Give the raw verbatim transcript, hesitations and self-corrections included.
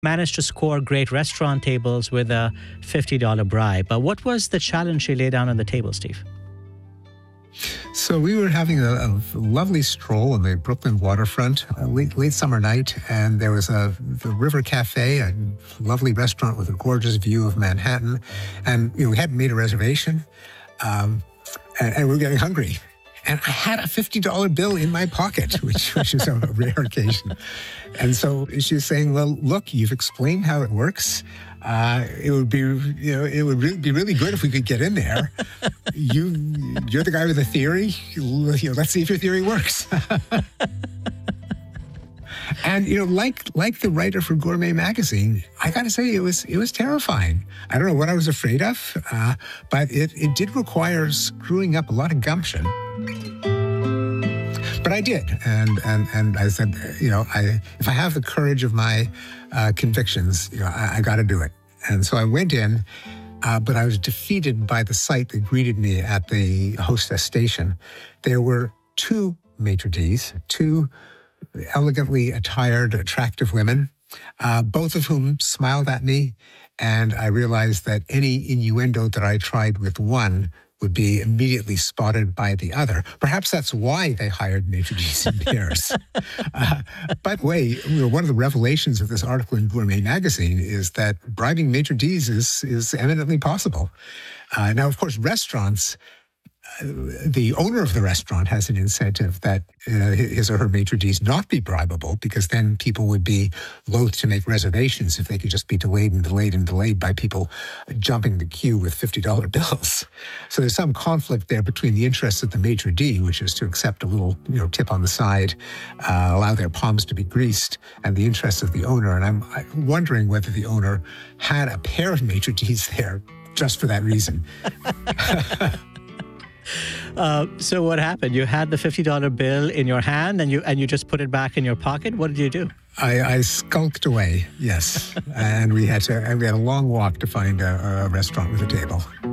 managed to score great restaurant tables with a fifty dollars bribe. But what was the challenge she laid down on the table, Steve? So we were having a, a lovely stroll on the Brooklyn waterfront, a late, late summer night, and there was a the River Cafe, a lovely restaurant with a gorgeous view of Manhattan. And you know, we hadn't made a reservation, um, and, and we were getting hungry. And I had a fifty dollars bill in my pocket, which, which is a rare occasion. And so she's saying, well, look, you've explained how it works. Uh, it would be, you know, it would really be really good if we could get in there. You, you're the guy with the theory. You know, let's see if your theory works. And you know, like like the writer for Gourmet Magazine, I got to say it was it was terrifying. I don't know what I was afraid of, uh, but it it did require screwing up a lot of gumption. But I did, and and and I said, you know, I if I have the courage of my uh, convictions, you know, I, I got to do it. And so I went in, uh, but I was defeated by the sight that greeted me at the hostess station. There were two maitre d's, two elegantly attired, attractive women, uh, both of whom smiled at me, and I realized that any innuendo that I tried with one would be immediately spotted by the other. Perhaps that's why they hired maitre d's in pairs. uh, by the way, you know, one of the revelations of this article in Gourmet Magazine is that bribing maitre d's is, is eminently possible. Uh, now, of course, restaurants, the owner of the restaurant has an incentive that uh, his or her maitre d's not be bribable, because then people would be loath to make reservations if they could just be delayed and delayed and delayed by people jumping the queue with fifty dollars bills. So there's some conflict there between the interests of the maitre d', which is to accept a little, you know, tip on the side, uh, allow their palms to be greased, and the interests of the owner. And I'm, I'm wondering whether the owner had a pair of maitre d's there just for that reason. Uh, so what happened? You had the fifty dollars bill in your hand and you and you just put it back in your pocket? What did you do? I, I skulked away, yes. And we had to, and we had a long walk to find a, a restaurant with a table.